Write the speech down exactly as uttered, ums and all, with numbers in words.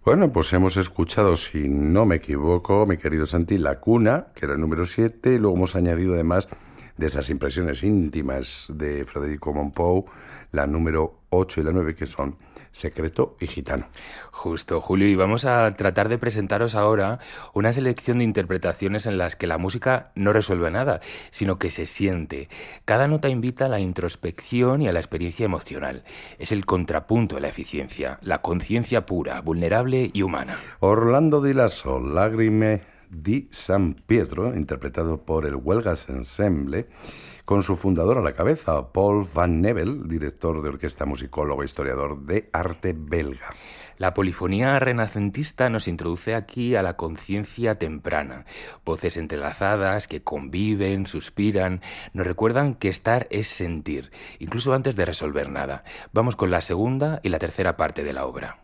Bueno, pues hemos escuchado, si no me equivoco, mi querido Santi, La Cuna, que era el número siete, y luego hemos añadido además de esas impresiones íntimas de Federico Mompou, la número ocho y la nueve, que son Secreto y Gitano. Justo, Julio, y vamos a tratar de presentaros ahora una selección de interpretaciones en las que la música no resuelve nada, sino que se siente. Cada nota invita a la introspección y a la experiencia emocional. Es el contrapunto de la eficiencia, la conciencia pura, vulnerable y humana. Orlando Di Lasso, Lagrime di San Pietro, interpretado por el Huelgas Ensemble, con su fundador a la cabeza, Paul Van Nevel, director de orquesta, musicólogo e historiador de arte belga. La polifonía renacentista nos introduce aquí a la conciencia temprana. Voces entrelazadas que conviven, suspiran, nos recuerdan que estar es sentir, incluso antes de resolver nada. Vamos con la segunda y la tercera parte de la obra.